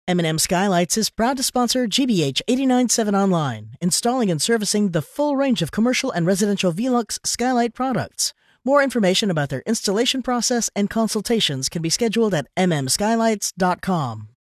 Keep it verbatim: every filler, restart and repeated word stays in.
M and M Skylights is proud to sponsor G B H eight nine seven Online, installing and servicing the full range of commercial and residential Velux skylight products. More information about their installation process and consultations can be scheduled at m m skylights dot com.